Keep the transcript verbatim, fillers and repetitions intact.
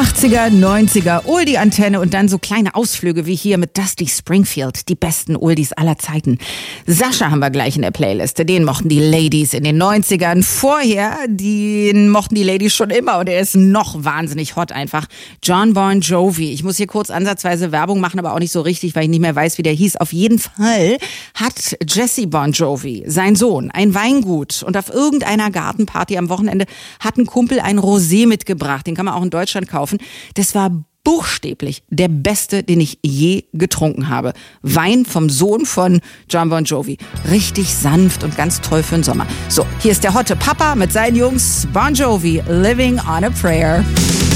achtziger, neunziger, Oldie-Antenne und dann so kleine Ausflüge wie hier mit Dusty Springfield, die besten Oldies aller Zeiten. Sascha haben wir gleich in der Playliste, den mochten die Ladies in den neunzigern. Vorher, den mochten die Ladies schon immer und er ist noch wahnsinnig hot einfach. Jon Bon Jovi. Ich muss hier kurz ansatzweise Werbung machen, aber auch nicht so richtig, weil ich nicht mehr weiß, wie der hieß. Auf jeden Fall hat Jesse Bon Jovi, sein Sohn, ein Weingut und auf irgendeiner Gartenparty am Wochenende hat ein Kumpel ein Rosé mitgebracht. Den kann man auch in Deutschland kaufen. Das war buchstäblich der beste, den ich je getrunken habe. Wein vom Sohn von Jon Bon Jovi. Richtig sanft und ganz toll für den Sommer. So, hier ist der hotte Papa mit seinen Jungs. Bon Jovi, Living on a Prayer.